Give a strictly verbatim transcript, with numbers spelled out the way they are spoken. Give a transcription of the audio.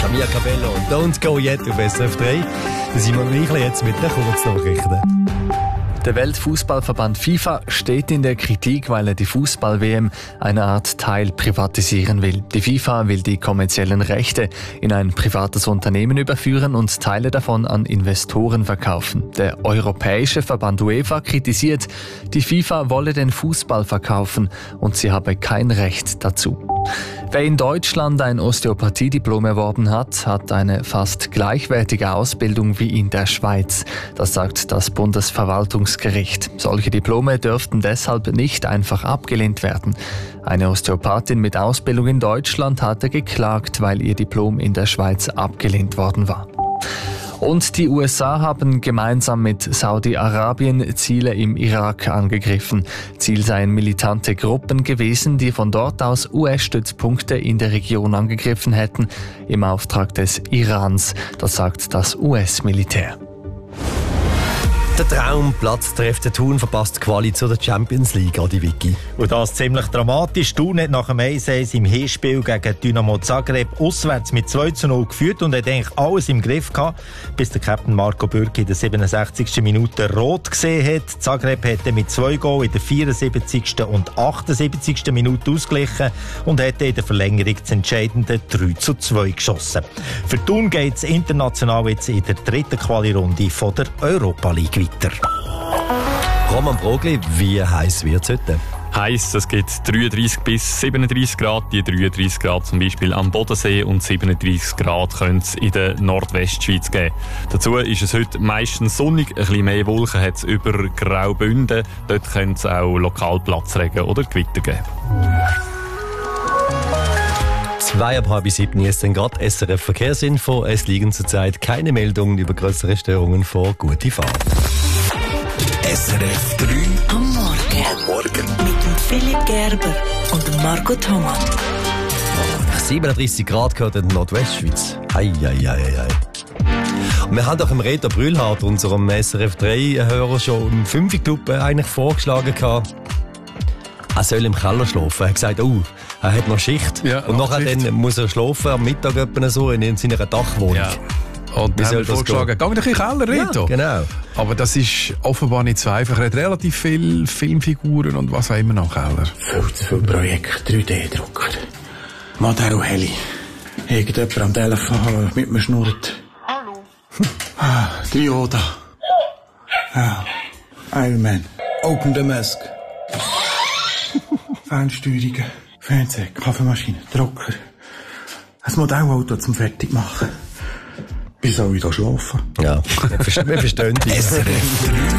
Camilla Cabello, Don't Go Yet auf S R F drei. Simon Michel jetzt mit den Kurznachrichten. Der Weltfußballverband FIFA steht in der Kritik, weil er die Fußball-W M eine Art Teil privatisieren will. Die FIFA will die kommerziellen Rechte in ein privates Unternehmen überführen und Teile davon an Investoren verkaufen. Der europäische Verband UEFA kritisiert, die FIFA wolle den Fußball verkaufen und sie habe kein Recht dazu. Wer in Deutschland ein Osteopathie-Diplom erworben hat, hat eine fast gleichwertige Ausbildung wie in der Schweiz. Das sagt das Bundesverwaltungsgericht. Solche Diplome dürften deshalb nicht einfach abgelehnt werden. Eine Osteopathin mit Ausbildung in Deutschland hatte geklagt, weil ihr Diplom in der Schweiz abgelehnt worden war. Und die U S A haben gemeinsam mit Saudi-Arabien Ziele im Irak angegriffen. Ziel seien militante Gruppen gewesen, die von dort aus U S-Stützpunkte in der Region angegriffen hätten, im Auftrag des Irans. Das sagt das U S-Militär. Der Traumplatz trifft den Thun, verpasst die Quali zu der Champions League, Adi Vicky. Und das ziemlich dramatisch. Thun hat nach dem eins eins im Hinspiel gegen Dynamo Zagreb auswärts mit zwei zu null geführt und hat eigentlich alles im Griff gehabt, bis der Captain Marco Bürki in der siebenundsechzigsten Minute rot gesehen hat. Zagreb hätte mit zwei Goals in der vierundsiebzigsten und achtundsiebzigsten Minute ausgeglichen und hätte in der Verlängerung das entscheidende drei zu zwei geschossen. Für Thun geht es international jetzt in der dritten Quali-Runde von der Europa League weiter. Roman Brogli, wie heiß wird es heute? Heiss, es gibt dreiunddreissig bis siebenunddreissig Grad, die dreiunddreissig Grad zum Beispiel am Bodensee und siebenunddreissig Grad könnte es in der Nordwestschweiz geben. Dazu ist es heute meistens sonnig, ein bisschen mehr Wolken hat es über Graubünden, dort könnte es auch lokal Platzregen oder Gewitter geben. Zwei ab halb sieben ist dann gerade S R F Verkehrsinfo. Es liegen zurzeit keine Meldungen über größere Störungen vor. Gute Fahrt. S R F drei am Morgen. Am Morgen. Mit dem Philipp Gerber und dem Marco Thomas. siebenunddreissig Grad gehört in der Nordwestschweiz. Ei, ei, ei, ei. Und wir haben doch im Reto Brühlhardt, unserem S R F drei-Hörer, schon im fünf-Club eigentlich vorgeschlagen gehabt, er soll im Keller schlafen. Er hat gesagt, oh, er hat noch Schicht. Ja, und nachher dann muss er schlafen am Mittag etwa so in seiner Dachwohnung. Ja. Und wie soll das vorgeschlagen, geh doch in den Keller, Reto. Ja, genau. Aber das ist offenbar nicht so einfach. Er hat relativ viele Filmfiguren und was auch immer noch im Keller. Viel zu viel Projekt, drei D-Drucker. Modell Heli. Irgendjemand am Telefon mit mir schnurrt. Hallo. Ah, Trioda. Ja. Iron Man. Open the Mask. Fernsteuerungen, Fernseher, Kaffeemaschine, Drucker. Ein Modellauto zum Fertigmachen. Wie soll ich da schlafen? Ja, wir verstehen dich. S R F drei